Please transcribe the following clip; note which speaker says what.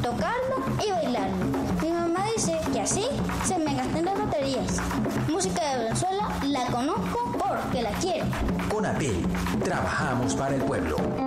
Speaker 1: tocarlo y bailarlo. Mi mamá dice que así se me gastan las baterías. Música de Venezuela la conozco porque la quiero.
Speaker 2: Conatel, trabajamos para el pueblo.